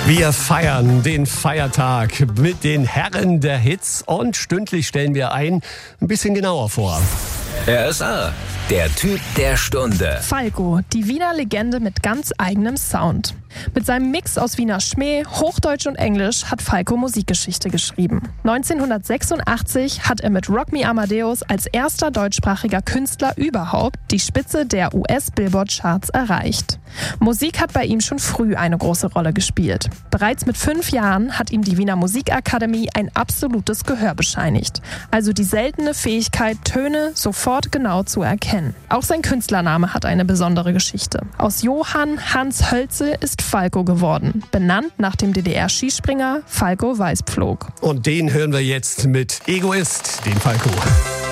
Wir feiern den Feiertag mit den Herren der Hits und stündlich stellen wir ein bisschen genauer vor. RSA, der Typ der Stunde. Falco, die Wiener Legende mit ganz eigenem Sound. Mit seinem Mix aus Wiener Schmäh, Hochdeutsch und Englisch hat Falco Musikgeschichte geschrieben. 1986 hat er mit Rock Me Amadeus als erster deutschsprachiger Künstler überhaupt die Spitze der US-Billboard-Charts erreicht. Musik hat bei ihm schon früh eine große Rolle gespielt. Bereits mit 5 Jahren hat ihm die Wiener Musikakademie ein absolutes Gehör bescheinigt. Also die seltene Fähigkeit, Töne sofort genau zu erkennen. Auch sein Künstlername hat eine besondere Geschichte. Aus Johann Hans Hölzel ist Falco geworden, benannt nach dem DDR-Skispringer Falco Weißpflog. Und den hören wir jetzt mit Egoist, den Falco.